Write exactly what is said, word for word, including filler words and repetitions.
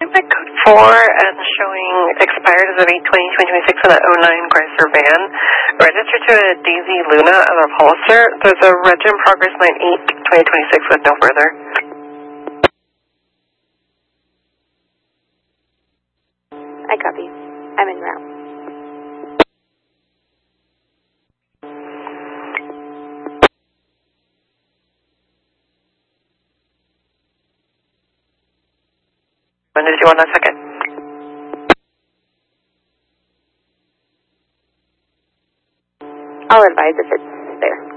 My code four and showing expired as of eight twenty twenty twenty-six on an oh nine Chrysler van. Registered to a Daisy Luna of a Hollister. There's a reg in progress nine eight twenty twenty-six with no further. I copy. I'm en route. When did you want a second? I'll advise if it's there.